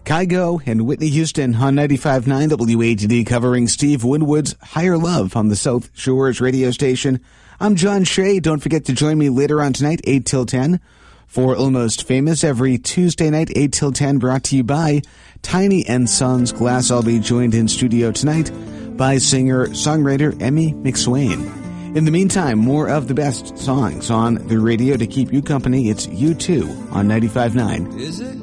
Kygo and Whitney Houston on 95.9 WATD covering Steve Winwood's Higher Love on the South Shores radio station. I'm John Shea. Don't forget to join me later on tonight, 8 till 10, for Almost Famous every Tuesday night, 8 till 10, brought to you by Tiny and Sons Glass. I'll be joined in studio tonight by singer-songwriter Emmy McSwain. In the meantime, more of the best songs on the radio to keep you company. It's U2 on 95.9.